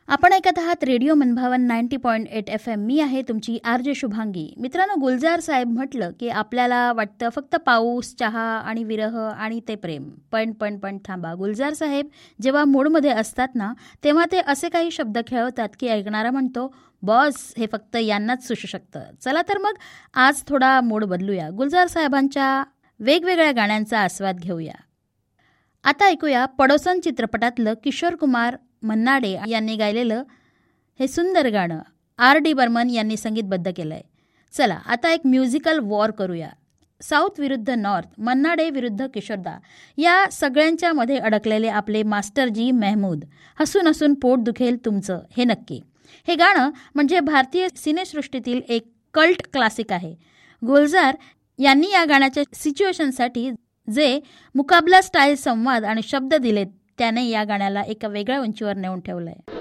आपण ऐकत आहात रेडिओ मनभावन 90.8 FM. मी आहे तुमची आरजे शुभांगी. मित्रांनो, गुलजार साहेब म्हटलं की आपल्याला वाटतं फक्त पाऊस, चहा आणि विरह आणि ते प्रेम. पण थांबा. गुलजार साहेब जेव्हा मूडमध्ये असतात ना, तेव्हा ते असे काही शब्द खेळवतात की ऐकणारा म्हणतो, बॉस, हे फक्त यांनाच सुचू शकतं. चला तर मग आज थोडा मूड बदलूया. गुलजार साहेबांच्या वेगवेगळ्या गाण्यांचा आस्वाद घेऊया. आता ऐकूया पडोसन चित्रपटातलं किशोर कुमार मन्नाडे यांनी गायलेलं हे सुंदर गाणं. R.D. बर्मन यांनी संगीतबद्ध केलंय. चला आता एक म्युझिकल वॉर करूया. साऊथ विरुद्ध नॉर्थ, मन्नाडे विरुद्ध किशोरदा, या सगळ्यांच्या मध्ये अडकलेले आपले मास्टर जी मेहमूद. हसून हसून पोट दुखेल तुमचं, हे नक्की. हे गाणं म्हणजे भारतीय सिनेसृष्टीतील एक कल्ट क्लासिक आहे. गुलजार यांनी या गाण्याच्या सिच्युएशनसाठी जे मुकाबला स्टाईल संवाद आणि शब्द दिलेत, त्याने या गाण्याला एका वेगळ्या उंचीवर नेऊन ठेवलंय.